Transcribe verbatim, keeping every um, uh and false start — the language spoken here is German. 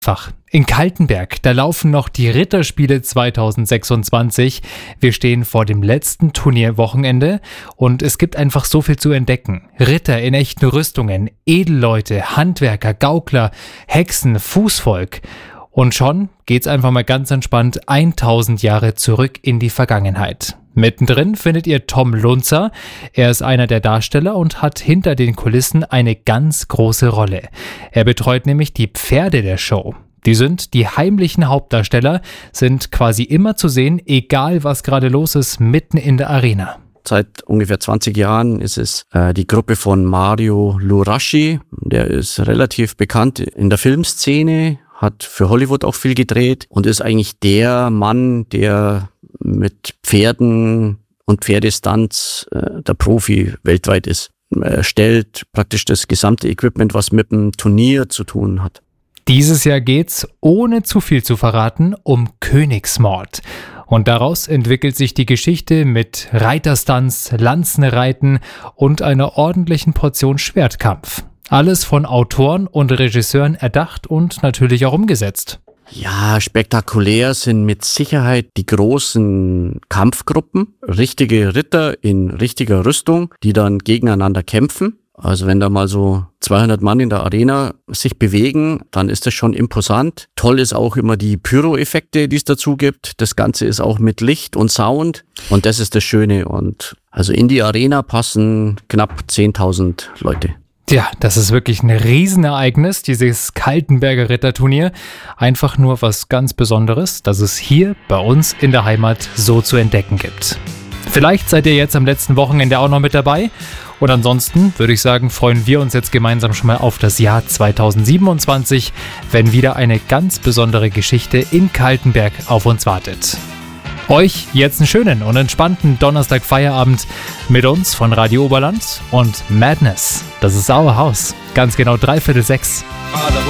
Fach. In Kaltenberg, da laufen noch die Ritterspiele zwanzig sechsundzwanzig. Wir stehen vor dem letzten Turnierwochenende und es gibt einfach so viel zu entdecken. Ritter in echten Rüstungen, Edelleute, Handwerker, Gaukler, Hexen, Fußvolk. Und schon geht's einfach mal ganz entspannt tausend Jahre zurück in die Vergangenheit. Mittendrin findet ihr Tom Lunzer. Er ist einer der Darsteller und hat hinter den Kulissen eine ganz große Rolle. Er betreut nämlich die Pferde der Show. Die sind die heimlichen Hauptdarsteller, sind quasi immer zu sehen, egal was gerade los ist, mitten in der Arena. Seit ungefähr zwanzig Jahren ist es äh, die Gruppe von Mario Luraschi. Der ist relativ bekannt in der Filmszene, hat für Hollywood auch viel gedreht und ist eigentlich der Mann, der mit Pferden und Pferdestunts äh, der Profi weltweit ist. Er stellt praktisch das gesamte Equipment, was mit dem Turnier zu tun hat. Dieses Jahr geht's, ohne zu viel zu verraten, um Königsmord. Und daraus entwickelt sich die Geschichte mit Reiterstunts, Lanzenreiten und einer ordentlichen Portion Schwertkampf. Alles von Autoren und Regisseuren erdacht und natürlich auch umgesetzt. Ja, spektakulär sind mit Sicherheit die großen Kampfgruppen, richtige Ritter in richtiger Rüstung, die dann gegeneinander kämpfen. Also wenn da mal so zweihundert Mann in der Arena sich bewegen, dann ist das schon imposant. Toll ist auch immer die Pyro-Effekte, die es dazu gibt. Das Ganze ist auch mit Licht und Sound und das ist das Schöne. Und also in die Arena passen knapp zehntausend Leute. Tja, das ist wirklich ein Riesenereignis, dieses Kaltenberger Ritterturnier. Einfach nur was ganz Besonderes, dass es hier bei uns in der Heimat so zu entdecken gibt. Vielleicht seid ihr jetzt am letzten Wochenende auch noch mit dabei. Und ansonsten würde ich sagen, freuen wir uns jetzt gemeinsam schon mal auf das Jahr zwanzig siebenundzwanzig, wenn wieder eine ganz besondere Geschichte in Kaltenberg auf uns wartet. Euch jetzt einen schönen und entspannten Donnerstag-Feierabend mit uns von Radio Oberland und Madness. Das ist Our House. Ganz genau dreiviertel sechs.